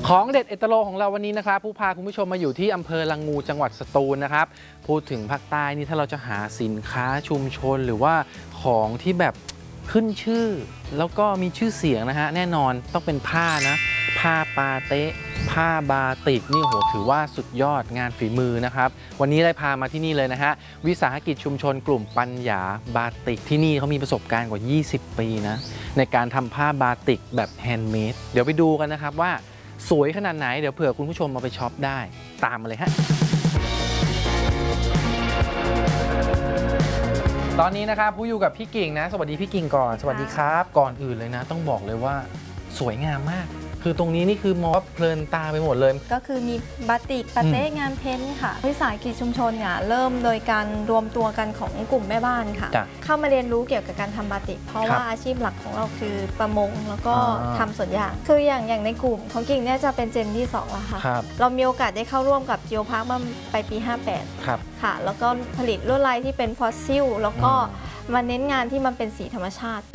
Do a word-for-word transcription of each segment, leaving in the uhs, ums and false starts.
ของเด็ดเอตโลของเราวันนี้นะครับผู้พาคุณผู้ชมมาอยู่ที่อำเภอละงูจังหวัดสตูลนะครับพูดถึงภาคใต้นี่ถ้าเราจะหาสินค้าชุมชนหรือว่าของที่แบบขึ้นชื่อแล้วก็มีชื่อเสียงนะฮะแน่นอนต้องเป็นผ้านะผ้าปาเต๊ะผ้าบาติกนี่โหถือว่าสุดยอดงานฝีมือนะครับวันนี้ได้พามาที่นี่เลยนะฮะวิสาหกิจชุมชนกลุ่มปัญญาบาติกที่นี่เขามีประสบการณ์กว่ายี่สิบปีนะในการทำผ้าบาติกแบบแฮนด์เมดเดี๋ยวไปดูกันนะครับว่าสวยขนาดไหนเดี๋ยวเผื่อคุณผู้ชมมาไปช็อปได้ตามมาเลยฮะตอนนี้นะครับผู้อยู่กับพี่กิ่งนะสวัสดีพี่กิ่งก่อนสวัสดีครับก่อนอื่นเลยนะต้องบอกเลยว่าสวยงามมากคือตรงนี้นี่คือมองว่าเพลินตาไปหมดเลยก็คือมีบาติกปาเต้งานเพ้นท์ค่ะวิสาหกิจชุมชนเนี่ยเริ่มโดยการรวมตัวกันของกลุ่มแม่บ้านค่ะเข้ามาเรียนรู้เกี่ยวกับการทำบาติกเพราะว่าอาชีพหลักของเราคือประมงแล้วก็ทำสวนยางคืออย่างอย่างในกลุ่มของกิ่งเนี่ยจะเป็นเจนที่สองแล้วค่ะเรามีโอกาสได้เข้าร่วมกับจิโอพาร์คมาไปปีห้าแปดค่ะแล้วก็ผลิตลวดลายที่เป็นฟอสซิลแล้วก็มาเน้นงานที่มันเป็นสีธรรมชาติ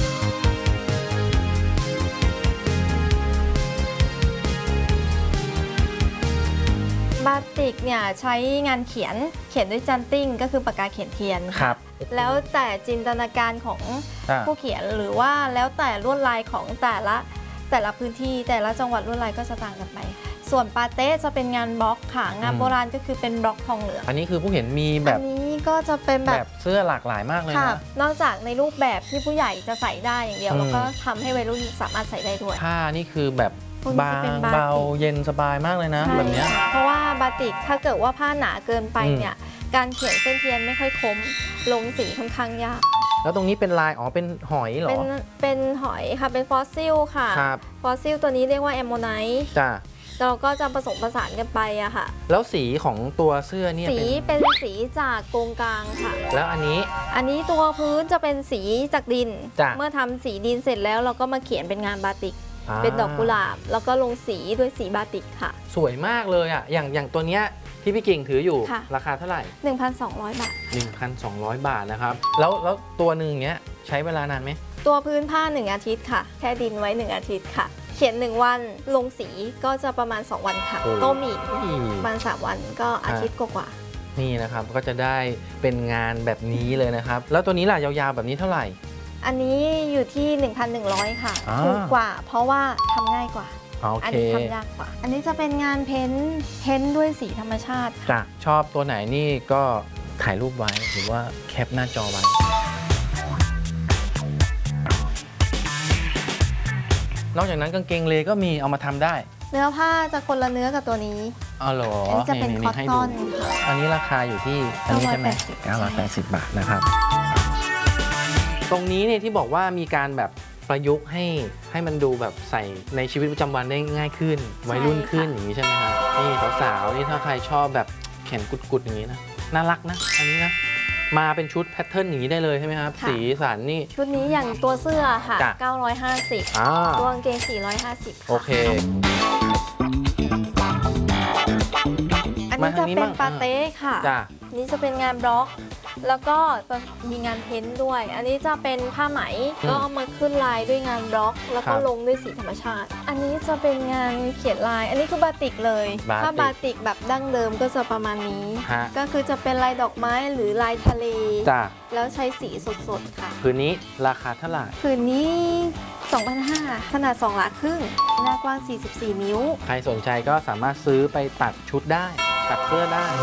บาติกเนี่ยใช้งานเขียนเขียนด้วยจันติ้งก็คือปากกาเขียนเทียนครับแล้วแต่จินตนาการของผู้เขียนหรือว่าแล้วแต่ลวดลายของแต่ละแต่ละพื้นที่แต่ละจังหวัดลวดลายก็จะต่างกันไปส่วนปาเต้จะเป็นงานบล็อกค่ะงานโบราณก็คือเป็นบล็อกทองเหลืองอันนี้คือผู้เห็นมีแบบอันนี้ก็จะเป็นแบบเสื้อหลากหลายมากเลยนะนอกจากในรูปแบบที่ผู้ใหญ่จะใส่ได้อย่างเดียวแล้วก็ทำให้วัยรุ่นสามารถใส่ได้ด้วยผ้านี่คือแบบบางเบาเย็นสบายมากเลยนะแบบนี้เพราะว่าบาติกถ้าเกิดว่าผ้าหนาเกินไปเนี่ยการเขียนเส้นเทียนไม่ค่อยคมลงสีค่อนข้างยากแล้วตรงนี้เป็นลายอ๋อเป็นหอยเหรอเป็นเป็นหอยค่ะเป็นฟอสซิลค่ะฟอสซิลตัวนี้เรียกว่าแอมโมไนท์จ้ะเราก็จะผสมผสานกันไปอะค่ะแล้วสีของตัวเสื้อเนี่ยสีเป็นสีจากโกงกลางค่ะแล้วอันนี้อันนี้ตัวพื้นจะเป็นสีจากดินเมื่อทำสีดินเสร็จแล้วเราก็มาเขียนเป็นงานบาติกเป็นดอกกุหลาบแล้วก็ลงสีด้วยสีบาติกค่ะสวยมากเลยอ่ะอย่างอย่างตัวเนี้ยที่พี่กิ่งถืออยู่ราคาเท่าไหร่หนึ่งพันสองร้อย บาทหนึ่งพันสองร้อย บาทนะครับแล้วแล้วตัวหนึ่งเนี้ยใช้เวลานานไหมตัวพื้นผ้าหนึ่งอาทิตย์ค่ะแค่ดินไว้หนึ่งอาทิตย์ค่ะเขียนหนึ่งวันลงสีก็จะประมาณสองวันค่ะต้มอีกประมาณสามวันก็อาทิตย์กว่านี่นะครับก็จะได้เป็นงานแบบนี้เลยนะครับแล้วตัวนี้ล่ะยาวๆแบบนี้เท่าไหร่อันนี้อยู่ที่ หนึ่งพันหนึ่งร้อย ค่ะถูกกว่าเพราะว่าทำง่ายกว่าอันนี้ทำยากกว่าอันนี้จะเป็นงานเพ้นเพ้นด้วยสีธรรมชาติจ้ะชอบตัวไหนนี่ก็ถ่ายรูปไว้หรือว่าแคปหน้าจอไว้นอกจากนั้นกางเกงเลก็มีเอามาทำได้เนื้อผ้าจะคนละเนื้อกับตัวนี้อ๋อเหรออันนี้จะเป็นคอตตอนอันนี้ราคาอยู่ที่อันนี้ใช่ไหมเก้าร้อยแปดสิบบาทนะครับตรงนี้เนี่ยที่บอกว่ามีการแบบประยุกต์ให้ให้มันดูแบบใส่ในชีวิตประจำวันได้ง่ายขึ้นวัยรุ่นขึ้นอย่างนี้ใช่ไหมครับนี่สาวๆนี่ถ้าใครชอบแบบแขนกุดๆอย่างนี้นะน่ารักนะอันนี้นะมาเป็นชุดแพทเทิร์นอย่างนี้ได้เลยใช่ไหมครับสีสันนี่ชุดนี้อย่างตัวเสื้อค่ะเก้าร้อยห้าสิบตัวกางเกงสี่ร้อยห้าสิบโอเคอันนี้จะเป็นปาเต้ค่ะนี่จะเป็นงานบล็อกแล้วก็มีงานเพ้นท์ด้วยอันนี้จะเป็นผ้าไหมก็เอามาขึ้นลายด้วยงานบล็อกแล้วก็ลงด้วยสีธรรมชาติอันนี้จะเป็นงานเขียนลายอันนี้คือบาติกเลยถ้าบาติกแบบดั้งเดิมก็จะประมาณนี้ก็คือจะเป็นลายดอกไม้หรือลายทะเลแล้วใช้สีสดๆค่ะผืนนี้ราคาเท่าไหร่ผืนนี้ สองพันห้าร้อย ขนาดสองหลาครึ่งหน้ากว้างสี่สิบสี่นิ้วใครสนใจก็สามารถซื้อไปตัดชุดได้ตัดเสื้อได้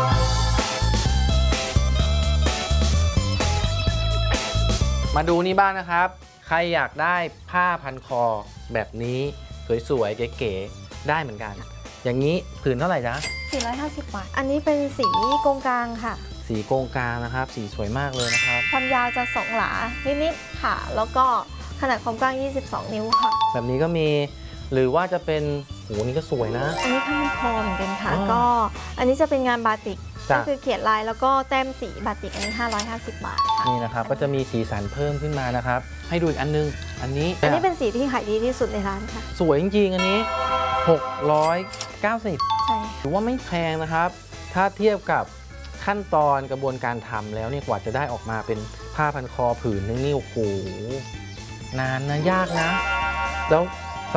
มาดูนี่บ้างนะครับใครอยากได้ผ้าพันคอแบบนี้สวยๆเก๋ๆได้เหมือนกันอย่างนี้ผืนเท่าไหร่จ๊ะสี่ร้อยห้าสิบ บาทอันนี้เป็นสีโกงกลางค่ะสีโกงกลางนะครับสีสวยมากเลยนะครับความยาวจะสองหลานิดๆค่ะแล้วก็ขนาดความกว้างยี่สิบสองนิ้วค่ะแบบนี้ก็มีหรือว่าจะเป็นโหนี่ก็สวยนะอันนี้ผ้าพันคอเหมือนกันค่ะก็อันนี้จะเป็นงานบาติกก็คือเขียนลายแล้วก็แต้มสีบาติกอันนี้ห้าร้อยห้าสิบ บาทนี่นะครับก็จะมีสีสันเพิ่มขึ้นมานะครับให้ดูอีกอันนึงอันนี้อันนี้เป็นสีที่ขายดีที่สุดในร้านค่ะสวยจริงๆอันนี้หกร้อยเก้าสิบใช่ถือว่าไม่แพงนะครับถ้าเทียบกับขั้นตอนกระบวนการทำแล้วเนี่ยกว่าจะได้ออกมาเป็นผ้าพันคอผืนนึงนี่โอ้โหนานนะยากนะแล้ว